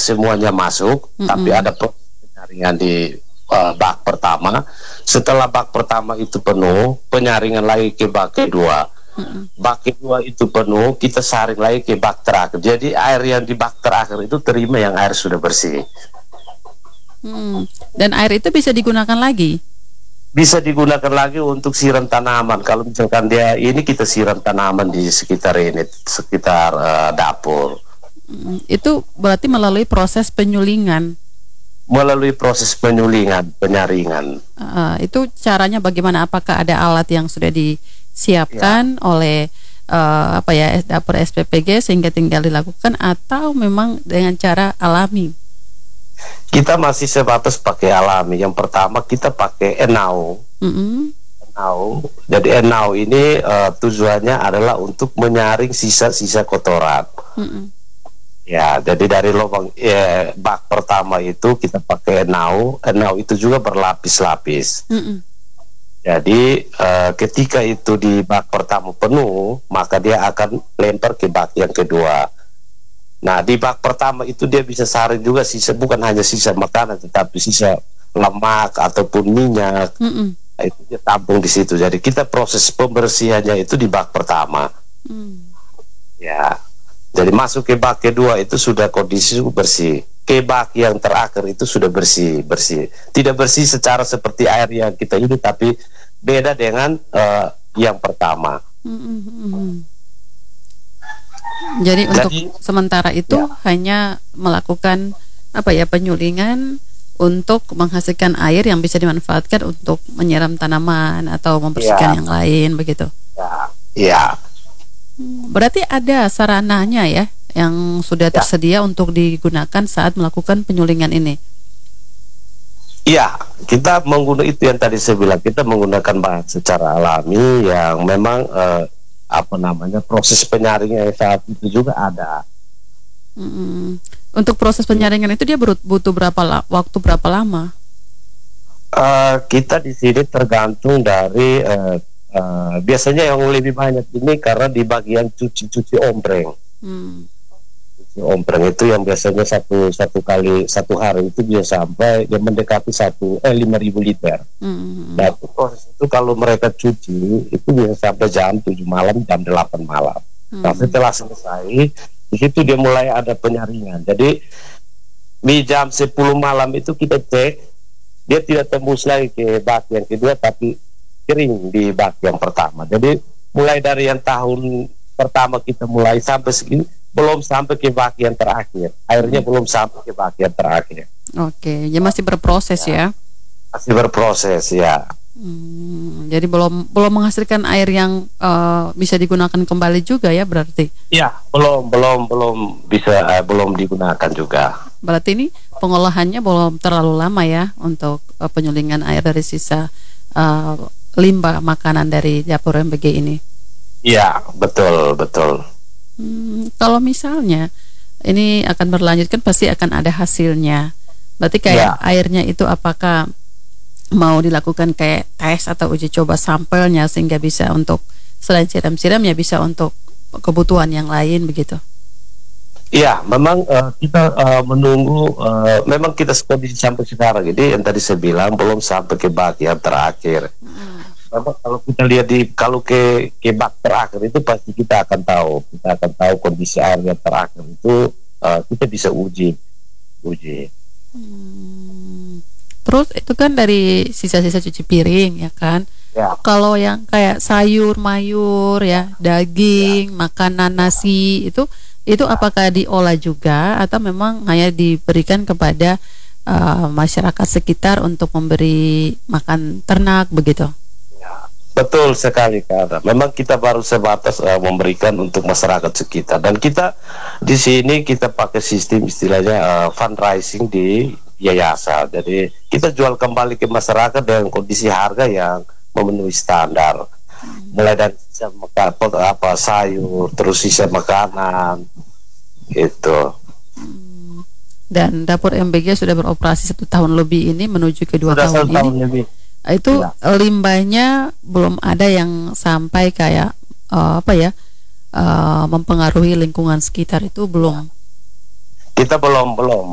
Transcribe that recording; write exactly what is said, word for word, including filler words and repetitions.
semuanya masuk, Mm-mm. tapi ada penyaringan di uh, bak pertama. Setelah bak pertama itu penuh, penyaringan lagi ke bak kedua. Mm-mm. Bak kedua itu penuh, kita saring lagi ke bak terakhir. Jadi air yang di bak terakhir itu terima yang air sudah bersih. Hmm. Dan air itu bisa digunakan lagi? Bisa digunakan lagi untuk siram tanaman. Kalau misalkan dia ini kita siram tanaman di sekitar ini, sekitar uh, dapur. Hmm. Itu berarti melalui proses penyulingan? Melalui proses penyulingan, penyaringan. Uh, itu caranya bagaimana? Apakah ada alat yang sudah disiapkan ya. oleh uh, apa ya dapur S P P G sehingga tinggal dilakukan, atau memang dengan cara alami? Kita masih sebatas pakai alami. Yang pertama kita pakai enau. Mm-hmm. Enau. Jadi enau ini uh, tujuannya adalah untuk menyaring sisa-sisa kotoran. Mm-hmm. Ya, jadi dari lubang ya, bak pertama itu kita pakai enau. Enau itu juga berlapis-lapis. Mm-hmm. Jadi uh, ketika itu di bak pertama penuh, maka dia akan lempar ke bak yang kedua. Nah, di bak pertama itu dia bisa saring juga sisa, bukan hanya sisa makanan, tetapi sisa lemak ataupun minyak. Mm-mm. Nah, itu dia tampung di situ. Jadi kita proses pembersihannya itu di bak pertama. Mm. Ya, jadi masuk ke bak kedua itu sudah kondisi bersih. Ke bak yang terakhir itu sudah bersih, bersih. Tidak bersih secara seperti air yang kita ini, tapi beda dengan uh, yang pertama. Mm-mm. Jadi untuk Jadi, sementara itu ya. hanya melakukan apa ya penyulingan untuk menghasilkan air yang bisa dimanfaatkan untuk menyiram tanaman atau membersihkan ya. yang lain begitu. Ya. Ya. Berarti ada sarananya ya yang sudah tersedia ya. untuk digunakan saat melakukan penyulingan ini. Iya, kita menggunakan itu yang tadi saya bilang, kita menggunakan bahan secara alami yang memang uh, apa namanya proses penyaringan saat itu juga ada. Hmm. Untuk proses penyaringan itu dia butuh berapa la- waktu berapa lama? Uh, kita di sini tergantung dari uh, uh, biasanya yang lebih banyak ini karena di bagian cuci-cuci ombreng. Hmm. Cuci ombreng itu yang biasanya satu satu kali satu hari itu bisa sampai dia mendekati satu eh lima ribu liter. Hmm. Nah, itu proses itu kalau mereka cuci itu bisa sampai jam tujuh malam, jam delapan malam. Hmm. Nah, setelah selesai di situ dia mulai ada penyaringan. Jadi di jam sepuluh malam itu kita cek dia tidak tembus lagi ke bak yang kedua, tapi kering di bak yang pertama. Jadi mulai dari yang tahun pertama kita mulai sampai segini belum sampai ke bak yang terakhir, airnya hmm. belum sampai ke bak yang terakhir. Oke, ya masih berproses ya, ya? Masih berproses ya. Hmm, jadi belum belum menghasilkan air yang uh, bisa digunakan kembali juga ya berarti? Ya, belum belum belum bisa uh, belum digunakan juga. Berarti ini pengolahannya belum terlalu lama ya untuk uh, penyulingan air dari sisa uh, limbah makanan dari dapur M B G ini? Iya, betul betul. Hmm, kalau misalnya ini akan berlanjut kan pasti akan ada hasilnya. Berarti kayak ya. airnya itu apakah mau dilakukan kayak tes atau uji coba sampelnya sehingga bisa untuk selain siram-siram ya bisa untuk kebutuhan yang lain begitu? Iya, memang uh, kita uh, menunggu. Uh, memang kita kondisi sampai sekarang ini yang tadi saya bilang belum sampai ke bak yang terakhir. Hmm. Memang kalau kita lihat di kalau ke ke bak terakhir itu pasti kita akan tahu kita akan tahu kondisi air yang terakhir itu uh, kita bisa uji uji. Hmm. Terus itu kan dari sisa-sisa cuci piring ya kan? Ya. Kalau yang kayak sayur mayur ya, daging, ya. makanan nasi itu itu apakah diolah juga atau memang hanya diberikan kepada uh, masyarakat sekitar untuk memberi makan ternak begitu? Ya, betul sekali Kak. Memang kita baru sebatas uh, memberikan untuk masyarakat sekitar, dan kita di sini kita pakai sistem istilahnya uh, fundraising di yayasan. Jadi kita jual kembali ke masyarakat dengan kondisi harga yang memenuhi standar. Hmm. Mulai dari sisa makanan, apa sayur, terus sisa makanan itu. Hmm. Dan dapur M B G sudah beroperasi satu tahun lebih ini menuju ke dua sudah tahun ini. Tahun lebih. Itu ya. limbahnya belum ada yang sampai kayak uh, apa ya uh, mempengaruhi lingkungan sekitar itu belum. Kita belum belum